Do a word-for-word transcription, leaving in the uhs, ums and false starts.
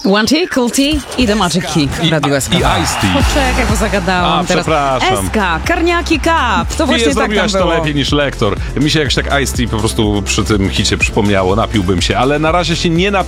One T, Cool T i The Magic Key w I, Radiu S K. i Ice-T. Poczekaj, bo zagadałam A, teraz. przepraszam. S K, Karniaki Cup. To właśnie Nie tak tam zrobiłaś to było. lepiej niż lektor. Mi się jakoś tak Ice-T po prostu przy tym hicie przypomniało. Napiłbym się, ale na razie się nie napiłem.